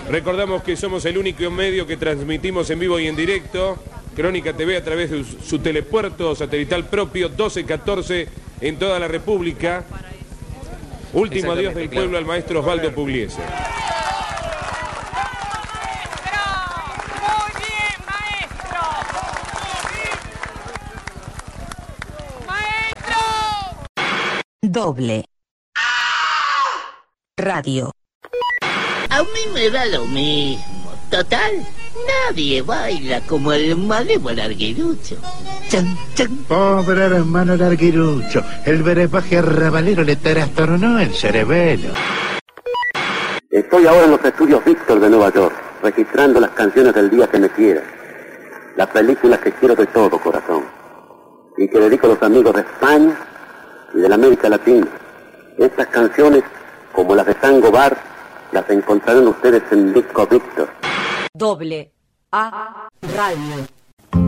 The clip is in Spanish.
Recordamos que somos el único medio que transmitimos en vivo y en directo. Crónica TV a través de su telepuerto satelital propio 1214 en toda la República. Último adiós del pueblo al maestro Osvaldo Pugliese. Doble radio. A mí me da lo mismo. Total, nadie baila como el malévolo Larguirucho. Chan, chan. Pobre hermano Larguirucho, el brebaje arrabalero le trastornó el cerebelo. Estoy ahora en los estudios Víctor de Nueva York, registrando las canciones del día que me quieras. Las películas que quiero de todo corazón. Y que dedico a los amigos de España y de la América Latina. Estas canciones, como las de Tango Bar, las encontrarán ustedes en Disco Víctor. Doble A Radio.